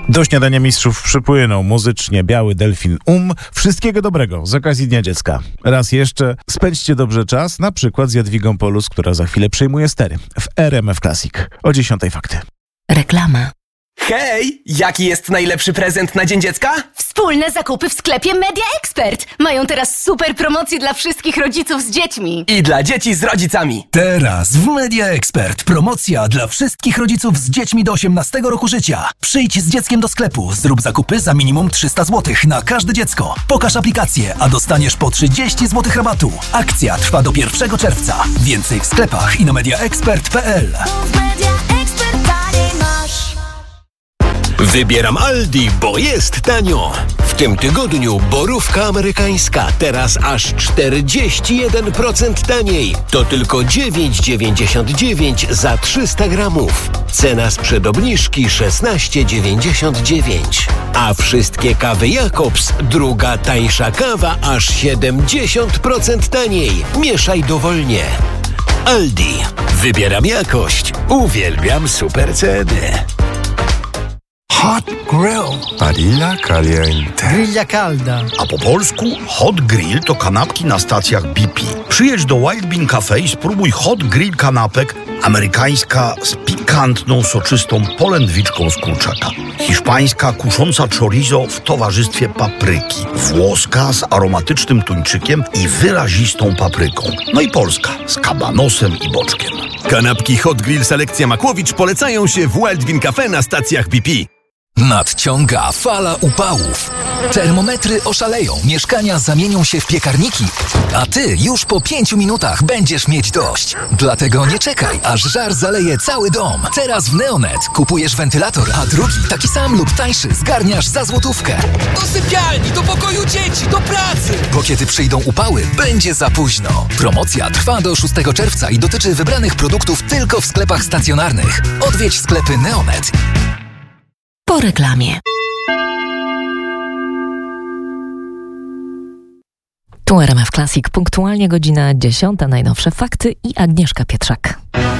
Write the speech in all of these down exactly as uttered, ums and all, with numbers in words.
Do śniadania mistrzów przypłynął muzycznie biały delfin Um. Wszystkiego dobrego z okazji Dnia Dziecka. Raz jeszcze spędźcie dobrze czas, na przykład z Jadwigą Polus, która za chwilę przejmuje stery w R M F Classic. O dziesiątej fakty. Reklama. Hej! Jaki jest najlepszy prezent na Dzień Dziecka? Wspólne zakupy w sklepie Media Expert. Mają teraz super promocje dla wszystkich rodziców z dziećmi. I dla dzieci z rodzicami. Teraz w Media Expert promocja dla wszystkich rodziców z dziećmi do osiemnastego roku życia. Przyjdź z dzieckiem do sklepu, zrób zakupy za minimum trzysta złotych na każde dziecko. Pokaż aplikację, a dostaniesz po trzydzieści złotych rabatu. Akcja trwa do pierwszego czerwca. Więcej w sklepach i na media expert kropka p l. Wybieram Aldi, bo jest tanio. W tym tygodniu borówka amerykańska teraz aż czterdzieści jeden procent taniej. To tylko dziewięć dziewięćdziesiąt dziewięć za trzysta gramów. Cena sprzed obniżki szesnaście dziewięćdziesiąt dziewięć. A wszystkie kawy Jakobs, druga tańsza kawa aż siedemdziesiąt procent taniej. Mieszaj dowolnie. Aldi. Wybieram jakość. Uwielbiam super ceny. Hot Grill. Barilla Caliente. Grilla calda. A po polsku Hot Grill to kanapki na stacjach B P. Przyjedź do Wild Bean Cafe i spróbuj Hot Grill kanapek amerykańska z pikantną, soczystą polędwiczką z kurczaka. Hiszpańska kusząca chorizo w towarzystwie papryki. Włoska z aromatycznym tuńczykiem i wyrazistą papryką. No i polska z kabanosem i boczkiem. Kanapki Hot Grill Selekcja Makłowicz polecają się w Wild Bean Cafe na stacjach B P. Nadciąga fala upałów. Termometry oszaleją, mieszkania zamienią się w piekarniki, a ty już po pięciu minutach będziesz mieć dość. Dlatego nie czekaj, aż żar zaleje cały dom. Teraz w Neonet kupujesz wentylator, a drugi, taki sam lub tańszy, zgarniasz za złotówkę. Do sypialni, do pokoju dzieci, do pracy! Bo kiedy przyjdą upały, będzie za późno. Promocja trwa do szóstego czerwca i dotyczy wybranych produktów tylko w sklepach stacjonarnych. Odwiedź sklepy Neonet. Po reklamie. Tu R M F Classic, punktualnie godzina dziesiąta, najnowsze fakty i Agnieszka Pietrzak.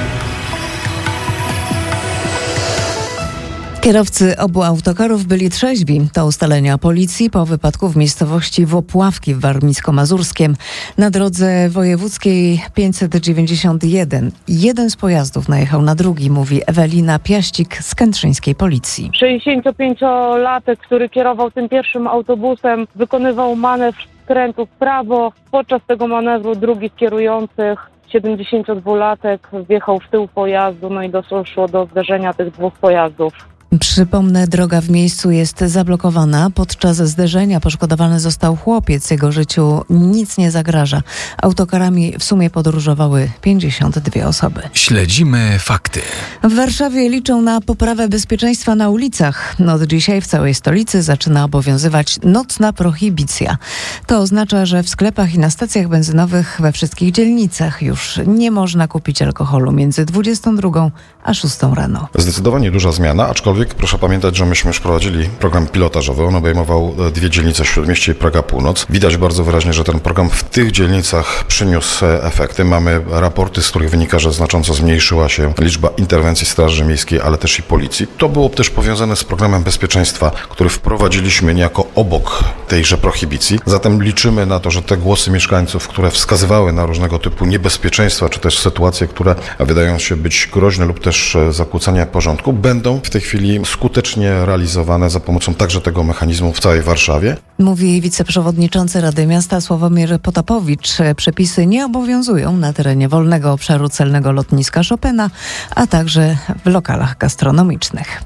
Kierowcy obu autokarów byli trzeźwi. To ustalenia policji po wypadku w miejscowości Wopławki w Warmińsko-Mazurskiem na drodze wojewódzkiej pięćset dziewięćdziesiąt jeden. Jeden z pojazdów najechał na drugi, mówi Ewelina Piaścik z kętrzyńskiej policji. sześćdziesięciopięciolatek, który kierował tym pierwszym autobusem, wykonywał manewr skrętu w prawo. Podczas tego manewru drugi z kierujących, siedemdziesięciodwulatek, wjechał w tył pojazdu, no i doszło do zderzenia tych dwóch pojazdów. Przypomnę, droga w miejscu jest zablokowana. Podczas zderzenia poszkodowany został chłopiec. Jego życiu nic nie zagraża. Autokarami w sumie podróżowały pięćdziesiąt dwie osoby. Śledzimy fakty. W Warszawie liczą na poprawę bezpieczeństwa na ulicach. Od dzisiaj w całej stolicy zaczyna obowiązywać nocna prohibicja. To oznacza, że w sklepach i na stacjach benzynowych we wszystkich dzielnicach już nie można kupić alkoholu między dwudziestą drugą a szóstą rano. Zdecydowanie duża zmiana, aczkolwiek proszę pamiętać, że myśmy już prowadzili program pilotażowy. On obejmował dwie dzielnice, Śródmieście i Praga Północ. Widać bardzo wyraźnie, że ten program w tych dzielnicach przyniósł efekty. Mamy raporty, z których wynika, że znacząco zmniejszyła się liczba interwencji Straży Miejskiej, ale też i policji. To było też powiązane z programem bezpieczeństwa, który wprowadziliśmy niejako obok tejże prohibicji. Zatem liczymy na to, że te głosy mieszkańców, które wskazywały na różnego typu niebezpieczeństwa, czy też sytuacje, które wydają się być groźne lub też zakłócania porządku, będą w tej chwili skutecznie realizowane za pomocą także tego mechanizmu w całej Warszawie. Mówi wiceprzewodniczący Rady Miasta Sławomir Potapowicz. Przepisy nie obowiązują na terenie wolnego obszaru celnego lotniska Chopina, a także w lokalach gastronomicznych.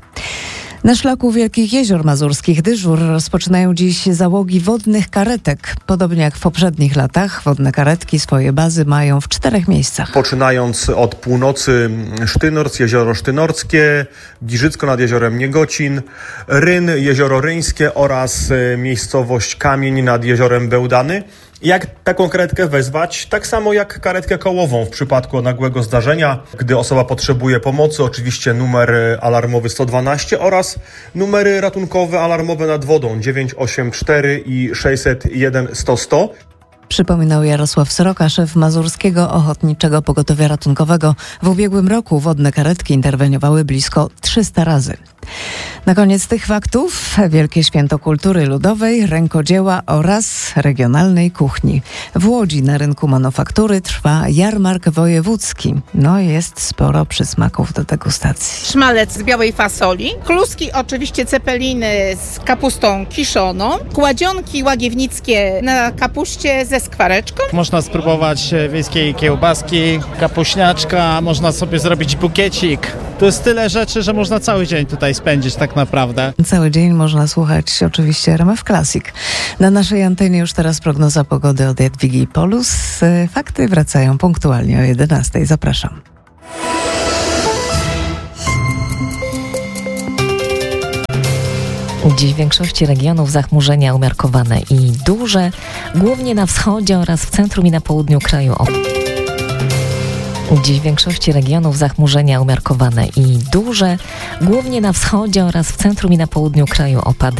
Na szlaku Wielkich Jezior Mazurskich dyżur rozpoczynają dziś załogi wodnych karetek. Podobnie jak w poprzednich latach, wodne karetki swoje bazy mają w czterech miejscach. Poczynając od północy Sztynorc, jezioro Sztynorskie, Giżycko nad jeziorem Niegocin, Ryn, jezioro Ryńskie oraz miejscowość Kamień nad jeziorem Bełdany. Jak taką karetkę wezwać? Tak samo jak karetkę kołową w przypadku nagłego zdarzenia, gdy osoba potrzebuje pomocy, oczywiście numer alarmowy sto dwanaście oraz numery ratunkowe alarmowe nad wodą dziewięć osiem cztery i sześćset jeden sto sto. Przypominał Jarosław Sroka, szef Mazurskiego Ochotniczego Pogotowia Ratunkowego. W ubiegłym roku wodne karetki interweniowały blisko trzysta razy. Na koniec tych faktów Wielkie Święto Kultury Ludowej, rękodzieła oraz regionalnej kuchni. W Łodzi na rynku manufaktury trwa jarmark wojewódzki. No jest sporo przysmaków do degustacji. Szmalec z białej fasoli, kluski oczywiście cepeliny z kapustą kiszoną, kładzionki łagiewnickie na kapuście ze skwareczką. Można spróbować wiejskiej kiełbaski, kapuśniaczka, można sobie zrobić bukiecik. Tu jest tyle rzeczy, że można cały dzień tutaj spędzić tak naprawdę. Cały dzień można słuchać oczywiście R M F Classic. Na naszej antenie już teraz prognoza pogody od Jadwigi Polus. Fakty wracają punktualnie o jedenastej. Zapraszam. Dziś w większości regionów zachmurzenia umiarkowane i duże, głównie na wschodzie oraz w centrum i na południu kraju. Dziś w większości regionów zachmurzenia umiarkowane i duże, głównie na wschodzie oraz w centrum i na południu kraju opady.